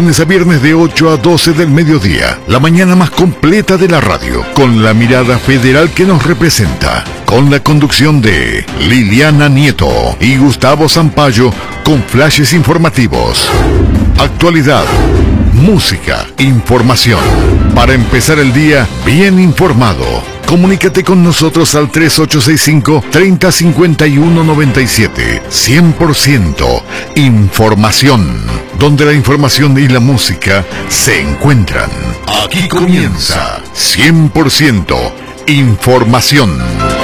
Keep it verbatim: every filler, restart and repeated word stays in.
lunes a viernes de ocho a doce del mediodía, la mañana más completa de la radio, con la mirada federal que nos representa, con la conducción de Liliana Nieto y Gustavo Sampaio, con flashes informativos, actualidad, música, información, para empezar el día bien informado. Comunícate con nosotros al tres ocho seis cinco, tres cero cinco uno, nueve siete. cien por ciento información, donde la información y la música se encuentran. Aquí comienza cien por ciento información.